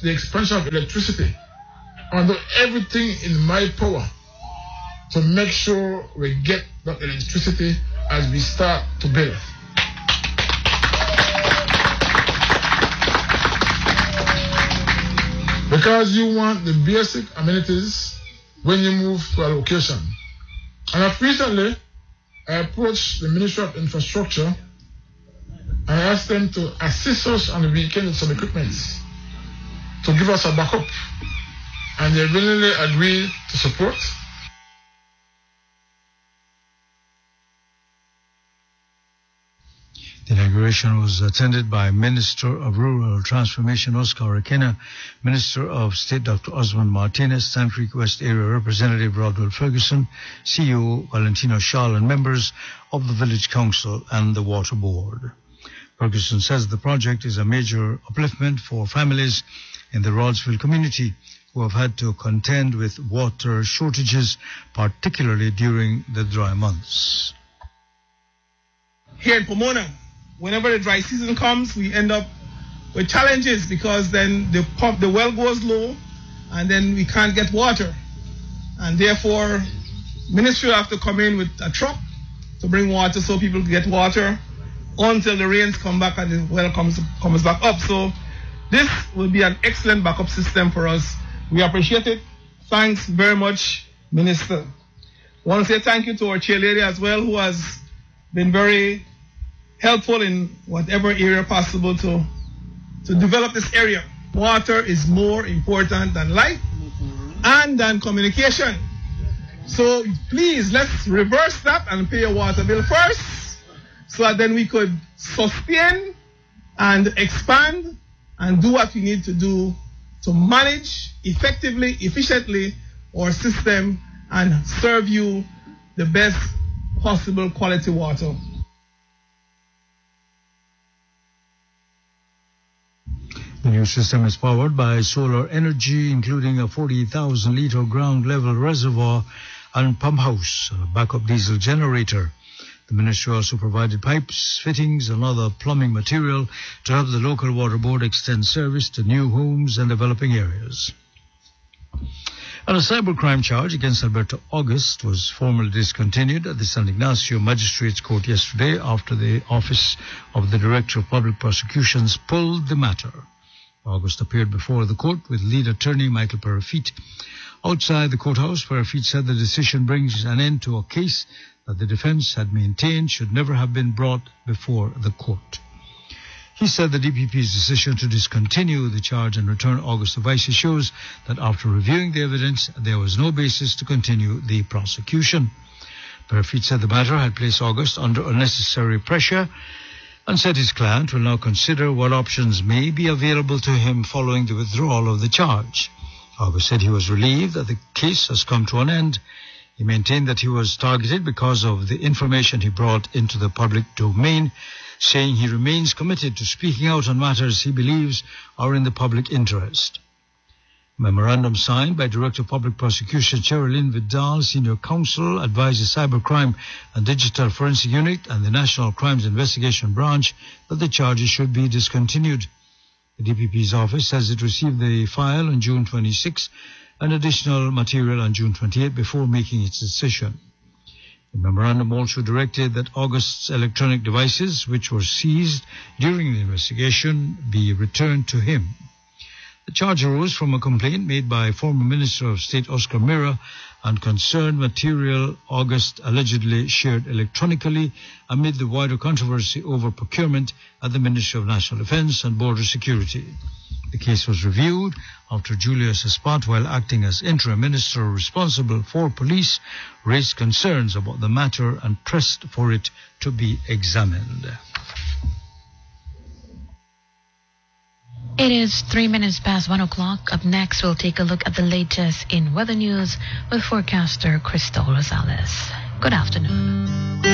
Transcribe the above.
the expansion of electricity. I will do everything in my power to make sure we get that electricity as we start to build. Because you want the basic amenities when you move to a location. And recently, I approached the Ministry of Infrastructure and I asked them to assist us on the weekend with some equipment to give us a backup. And they willingly agreed to support. The inauguration was attended by Minister of Rural Transformation Oscar Rekena, Minister of State Dr. Osman Martinez, Sand Creek West Area Representative Rodwell Ferguson, CEO Valentino Schall, and members of the Village Council and the Water Board. Ferguson says the project is a major upliftment for families in the Rodsville community who have had to contend with water shortages, particularly during the dry months. Here in Pomona, whenever the dry season comes, we end up with challenges because then the well goes low and then we can't get water. And therefore, ministry have to come in with a truck to bring water so people can get water until the rains come back and the well comes back up. So this will be an excellent backup system for us. We appreciate it. Thanks very much, Minister. I want to say thank you to our chair lady as well, who has been very helpful in whatever area possible to develop this area. Water is more important than life and than communication. So please, let's reverse that and pay a water bill first so that then we could sustain and expand and do what we need to do to manage effectively, efficiently our system and serve you the best possible quality water. The new system is powered by solar energy, including a 40,000-litre ground-level reservoir and pump house and a backup diesel generator. The ministry also provided pipes, fittings, and other plumbing material to help the local water board extend service to new homes and developing areas. And a cybercrime charge against Alberto August was formally discontinued at the San Ignacio Magistrates Court yesterday after the Office of the Director of Public Prosecutions pulled the matter. August appeared before the court with lead attorney Michael Perafit. Outside the courthouse, Perafit said the decision brings an end to a case that the defense had maintained should never have been brought before the court. He said the DPP's decision to discontinue the charge and return August to Vice shows that after reviewing the evidence, there was no basis to continue the prosecution. Perafit said the matter had placed August under unnecessary pressure and said his client will now consider what options may be available to him following the withdrawal of the charge. August said he was relieved that the case has come to an end. He maintained that he was targeted because of the information he brought into the public domain, saying he remains committed to speaking out on matters he believes are in the public interest. A memorandum signed by Director of Public Prosecution Cherilyn Vidal, Senior Counsel, advised the Cybercrime and Digital Forensic Unit and the National Crimes Investigation Branch that the charges should be discontinued. The DPP's office says it received the file on June 26 and additional material on June 28 before making its decision. The memorandum also directed that August's electronic devices, which were seized during the investigation, be returned to him. The charge arose from a complaint made by former Minister of State Oscar Mira and concerned material August allegedly shared electronically amid the wider controversy over procurement at the Ministry of National Defense and Border Security. The case was reviewed after Julius Espat, while acting as interim minister responsible for police, raised concerns about the matter and pressed for it to be examined. It is 3 minutes past 1 o'clock. Up next, we'll take a look at the latest in weather news with forecaster Crystal Rosales. Good afternoon.